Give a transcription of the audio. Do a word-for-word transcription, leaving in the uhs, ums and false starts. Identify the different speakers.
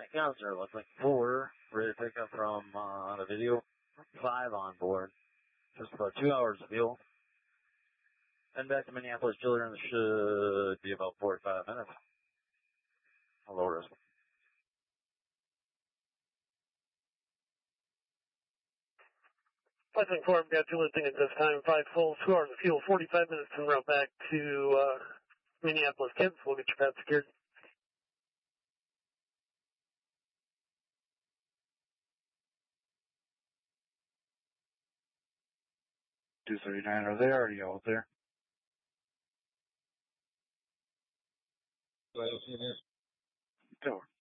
Speaker 1: that counts there. Looks like four ready to pick up from uh, the video. Five on board. Just about two hours of fuel. And back to Minneapolis Children's should be about forty-five minutes. Low risk.
Speaker 2: five twenty four, I've got two lifting at this time. Five full, two hours of fuel, forty-five minutes en route back to uh, Minneapolis, Kansas. We'll get your path secured.
Speaker 3: two thirty-nine, are they already out there?
Speaker 1: Do I see this?
Speaker 3: Tower.